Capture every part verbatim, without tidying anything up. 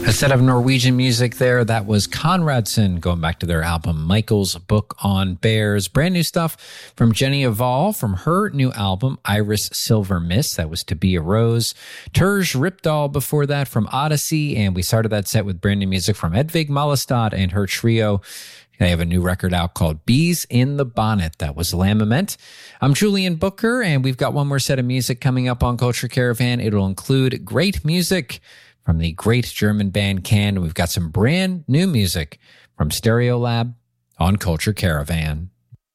A set of Norwegian music there. That was Konradsen, going back to their album Michael's Book on Bears. Brand new stuff from Jenny Aval from her new album Iris Silver Mist. That was To Be a Rose. Terj Ripdahl before that from Odyssey. And we started that set with brand new music from Edvig Malestad and her trio. They have a new record out called Bees in the Bonnet. That was Lamament. I'm Julian Booker, and we've got one more set of music coming up on Culture Caravan. It'll include great music from the great German band Can. We've got some brand new music from Stereolab on Culture Caravan.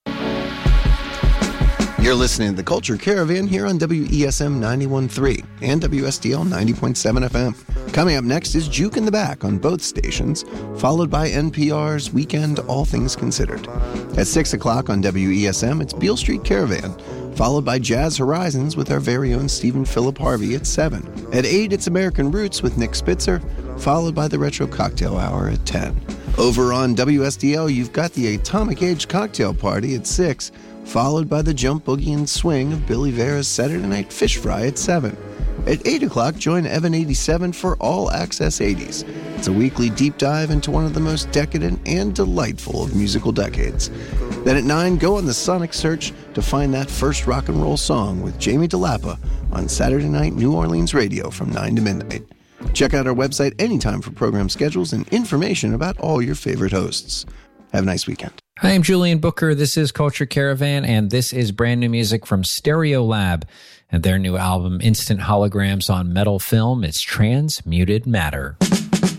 You're listening to the Culture Caravan here on W E S M ninety-one point three and W S D L ninety point seven F M. Coming up next is Juke in the Back on both stations, followed by N P R's Weekend All Things Considered. At six o'clock on W E S M, it's Beale Street Caravan, followed by Jazz Horizons with our very own Stephen Philip Harvey at seven. At eight, it's American Roots with Nick Spitzer, followed by the Retro Cocktail Hour at ten. Over on W S D L, you've got the Atomic Age Cocktail Party at six, followed by the Jump Boogie and Swing of Billy Vera's Saturday Night Fish Fry at seven. At eight o'clock, join Evan eighty-seven for All Access eighties. It's a weekly deep dive into one of the most decadent and delightful of musical decades. Then at nine, go on the sonic search to find that first rock and roll song with Jamie DeLappa on Saturday Night New Orleans Radio from nine to midnight. Check out our website anytime for program schedules and information about all your favorite hosts. Have a nice weekend. Hi, I'm Julian Booker. This is Culture Caravan, and this is brand new music from Stereolab and their new album, Instant Holograms on Metal Film. It's Transmuted Matter.